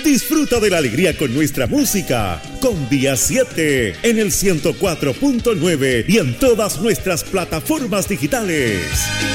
Disfruta de la alegría con nuestra música, con Día 7, en el 104.9 y en todas nuestras plataformas digitales.